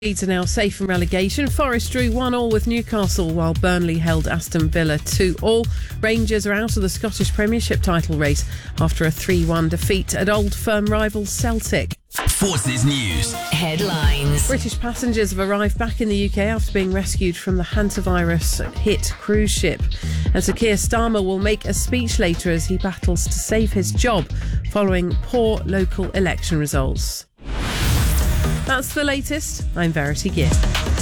Leeds are now safe from relegation. Forest drew 1-1 with Newcastle, while Burnley held Aston Villa 2-2. Rangers are out of the Scottish Premiership title race after a 3-1 defeat at old firm rival Celtic. Forces News Headlines. British passengers have arrived back in the UK after being rescued from the hantavirus-hit cruise ship. And Sir Keir Starmer will make a speech later as he battles to save his job following poor local election results. That's the latest. I'm Verity Gibb.